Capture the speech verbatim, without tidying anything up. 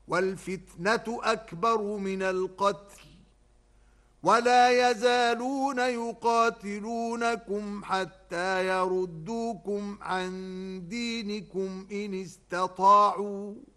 والفتنة أكبر من القتل ولا يزالون يقاتلونكم حتى يردوكم عن دينكم إن استطاعوا